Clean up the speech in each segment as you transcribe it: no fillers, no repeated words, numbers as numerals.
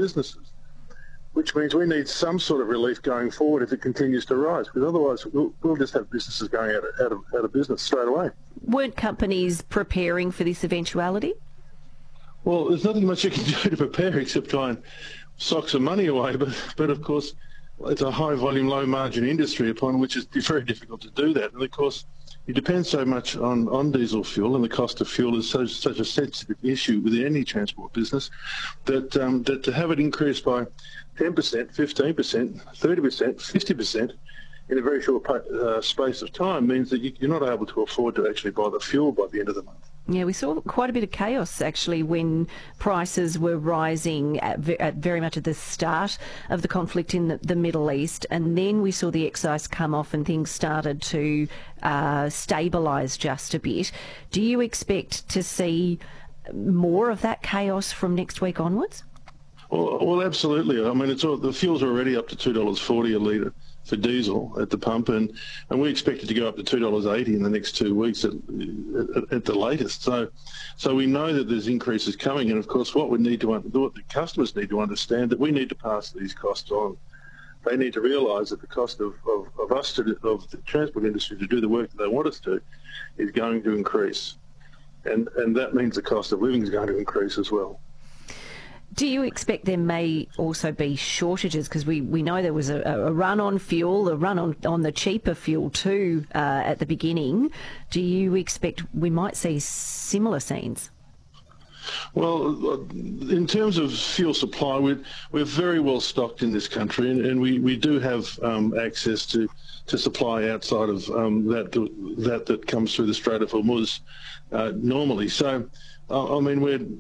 businesses, which means we need some sort of relief going forward if it continues to rise, because otherwise we'll just have businesses going out of business straight away. Weren't companies preparing for this eventuality? Well, there's nothing much you can do to prepare except try and sock some money away, but of course it's a high volume, low margin industry upon which it's very difficult to do that. And of course it depends so much on diesel fuel, and the cost of fuel is such a sensitive issue within any transport business that to have it increase by 10%, 15%, 30%, 50% in a very short space of time means that you're not able to afford to actually buy the fuel by the end of the month. Yeah, we saw quite a bit of chaos actually when prices were rising at very much at the start of the conflict in the Middle East, and then we saw the excise come off and things started to stabilise just a bit. Do you expect to see more of that chaos from next week onwards? Well, absolutely. I mean, the fuel's already up to $2.40 a litre for diesel at the pump, and we expect it to go up to $2.80 in the next 2 weeks at the latest. So we know that there's increases coming, and of course what the customers need to understand, that we need to pass these costs on. They need to realise that the cost of the transport industry to do the work that they want us to is going to increase, and that means the cost of living is going to increase as well. Do you expect there may also be shortages? Because we know there was a run on fuel, a run on the cheaper fuel too at the beginning. Do you expect we might see similar scenes? Well, in terms of fuel supply, we're very well stocked in this country, and we do have access to supply outside of that comes through the Strait of Hormuz normally. So, I mean,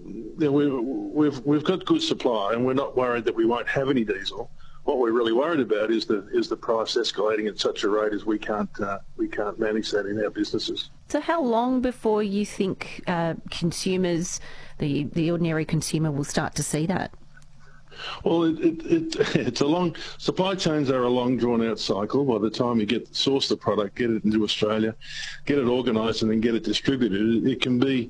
we've got good supply, and we're not worried that we won't have any diesel. What we're really worried about is the price escalating at such a rate as we can't manage that in our businesses. So how long before you think consumers, the ordinary consumer, will start to see that? Well, it's a long, supply chains are a long drawn out cycle. By the time you source the product, get it into Australia, get it organised, and then get it distributed, it can be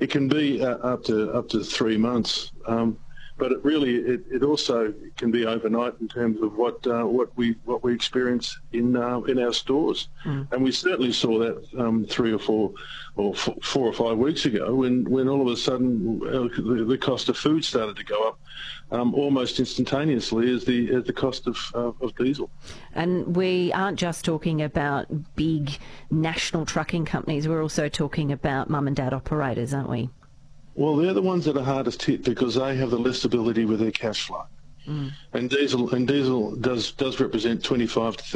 up to 3 months. But it also can be overnight in terms of what we experience in our stores, and we certainly saw that 3 or 4 or 4 or 5 weeks ago when all of a sudden the cost of food started to go up almost instantaneously as the cost of diesel. And we aren't just talking about big national trucking companies; we're also talking about mum and dad operators, aren't we? Well, they're the ones that are hardest hit because they have the least stability with their cash flow. And diesel does represent 25 to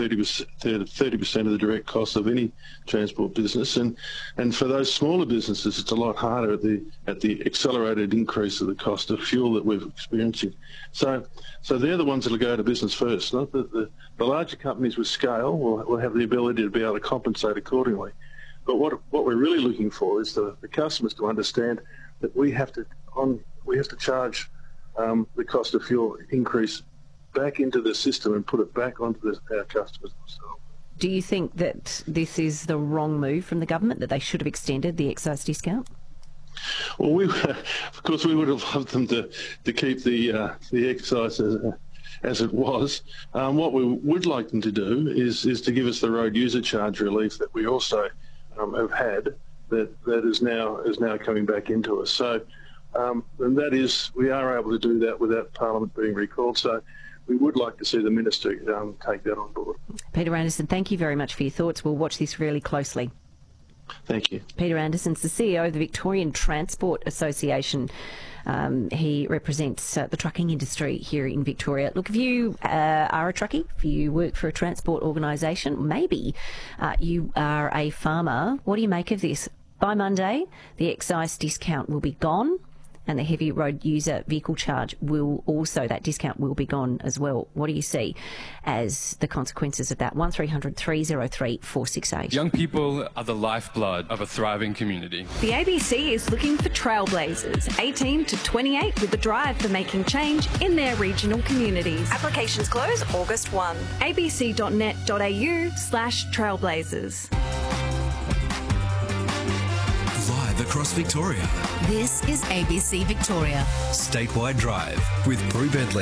30% of the direct cost of any transport business, and for those smaller businesses, it's a lot harder at the accelerated increase of the cost of fuel that we're experiencing. So they're the ones that'll go out of business first. Not the larger companies with scale will have the ability to be able to compensate accordingly. But what we're really looking for is the customers to understand that we have to charge the cost of fuel increase back into the system and put it back onto our customers themselves. Do you think that this is the wrong move from the government, that they should have extended the excise discount? Well, of course, we would have loved them to keep the excise as it was. What we would like them to do is to give us the road user charge relief that we also have had. That is now coming back into us. So, and that is, we are able to do that without Parliament being recalled. So, we would like to see the Minister take that on board. Peter Anderson, thank you very much for your thoughts. We'll watch this really closely. Thank you. Peter Anderson's the CEO of the Victorian Transport Association. He represents the trucking industry here in Victoria. Look, if you are a truckie, if you work for a transport organisation, maybe you are a farmer, what do you make of this? By Monday, the excise discount will be gone, and the heavy road user vehicle charge that discount will be gone as well. What do you see as the consequences of that? 1300 303 468. Young people are the lifeblood of a thriving community. The ABC is looking for trailblazers, 18 to 28, with a drive for making change in their regional communities. Applications close August 1. abc.net.au/trailblazers. Live across Victoria. This is ABC Victoria. Statewide Drive with Prue Bentley.